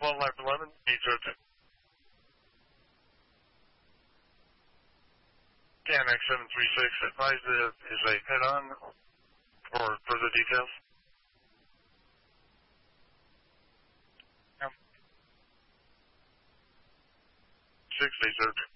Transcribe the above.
Life 11, 802. KMX 736, advise there is a head-on for further details. 6, 802.